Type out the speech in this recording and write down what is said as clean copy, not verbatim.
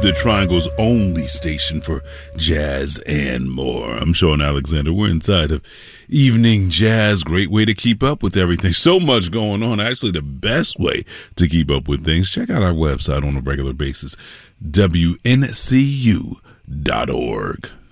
the Triangle's only station for jazz and more. I'm Sean Alexander. We're inside of Evening Jazz. Great way to keep up with everything. So much going on. Actually, the best way to keep up with things. Check out our website on a regular basis, WNCU.org.